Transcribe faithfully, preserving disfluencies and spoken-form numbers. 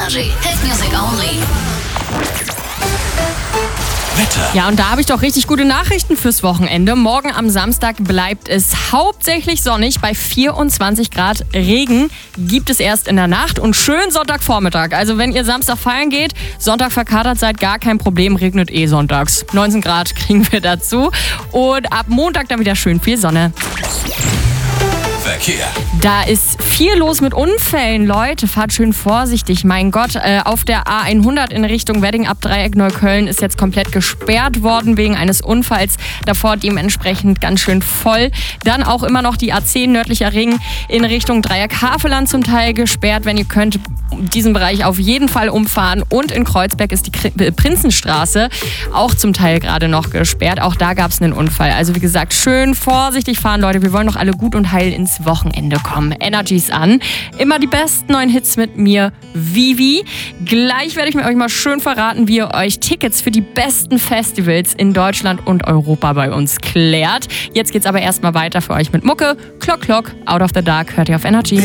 Energy. Hit music only. Wetter. Ja, und da habe ich doch richtig gute Nachrichten fürs Wochenende. Morgen am Samstag bleibt es hauptsächlich sonnig bei vierundzwanzig Grad. Regen gibt es erst in der Nacht und schön Sonntagvormittag. Also wenn ihr Samstag feiern geht, Sonntag verkatert seid, gar kein Problem, regnet eh sonntags. neunzehn Grad kriegen wir dazu. Und ab Montag dann wieder schön viel Sonne. Verkehr. Da ist viel los mit Unfällen. Leute, fahrt schön vorsichtig. Mein Gott, äh, auf der A hundert in Richtung Wedding ab Dreieck Neukölln ist jetzt komplett gesperrt worden wegen eines Unfalls. Davor dementsprechend ganz schön voll. Dann auch immer noch die A zehn nördlicher Ring in Richtung Dreieck Havelland zum Teil gesperrt. Wenn ihr könnt, diesen Bereich auf jeden Fall umfahren. Und in Kreuzberg ist die Kri- Prinzenstraße auch zum Teil gerade noch gesperrt. Auch da gab es einen Unfall. Also wie gesagt, schön vorsichtig fahren, Leute. Wir wollen doch alle gut und heil ins Wochenende kommen. Energies an. Immer die besten neuen Hits mit mir, Vivi. Gleich werde ich mir euch mal schön verraten, wie ihr euch Tickets für die besten Festivals in Deutschland und Europa bei uns klärt. Jetzt geht's aber erstmal weiter für euch mit Mucke. Clock Clock, Out of the Dark, hört ihr auf Energy.